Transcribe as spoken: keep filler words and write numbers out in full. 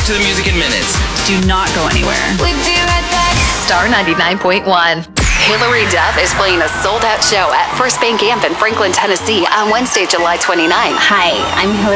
to the music in minutes. Do not go anywhere. We'll be right back. Star ninety-nine point one. Hillary Duff is playing a sold-out show at First Bank Amp in Franklin, Tennessee on Wednesday, July twenty-ninth. Hi, I'm Hillary